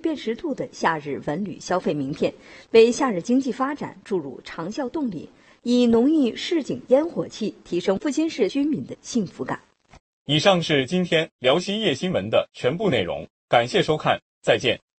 辨识度的夏日文旅消费名片，为夏日经济发展注入长效动力，以浓郁市井烟火气提升阜新市居民的幸福感。 以上是今天辽西夜新闻的全部内容，感谢收看，再见。